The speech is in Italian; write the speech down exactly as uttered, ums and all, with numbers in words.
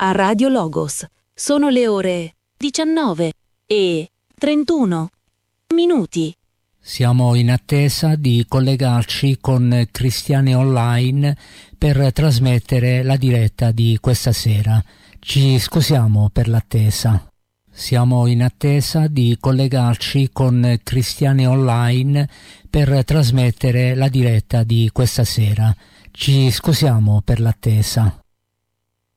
a Radio Logos. Sono le ore diciannove e trentuno minuti. Siamo in attesa di collegarci con Cristiane Online per trasmettere la diretta di questa sera. Ci scusiamo per l'attesa. Siamo in attesa di collegarci con Cristiane Online per trasmettere la diretta di questa sera. Ci scusiamo per l'attesa.